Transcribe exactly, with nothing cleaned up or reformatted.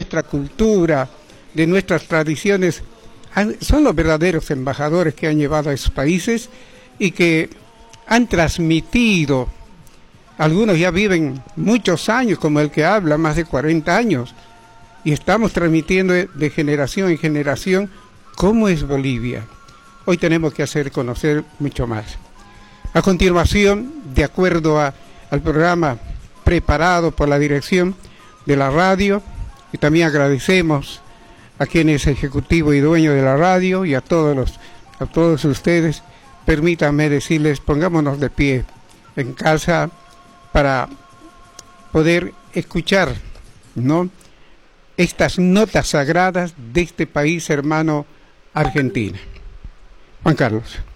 nuestra cultura, de nuestras tradiciones, son los verdaderos embajadores que han llevado a esos países y que han transmitido. Algunos ya viven muchos años, como el que habla, más de cuarenta años, y estamos transmitiendo de generación en generación cómo es Bolivia. Hoy tenemos que hacer conocer mucho más. A continuación, de acuerdo a, al programa preparado por la dirección de la radio, y también agradecemos a quien es ejecutivo y dueño de la radio y a todos los, a todos ustedes, permítanme decirles, pongámonos de pie en casa para poder escuchar, ¿no?, estas notas sagradas de este país hermano, Argentina. Juan Carlos.